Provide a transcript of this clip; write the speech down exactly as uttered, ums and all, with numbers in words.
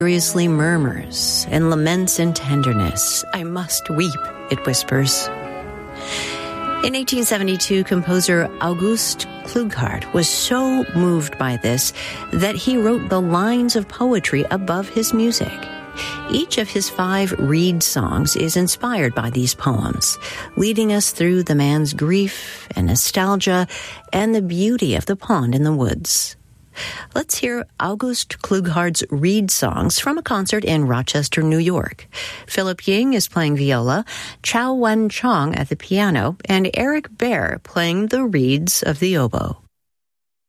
Seriously murmurs and laments in tenderness. I must weep, it whispers. In eighteen seventy-two, composer August Klughardt was so moved by this that he wrote the lines of poetry above his music. Each of his five reed songs is inspired by these poems, leading us through the man's grief and nostalgia and the beauty of the pond in the woods. Let's hear August Klughardt's reed songs from a concert in Rochester, New York. Philip Ying is playing viola, Chow Wen Chong at the piano, and Eric Baer playing the reeds of the oboe.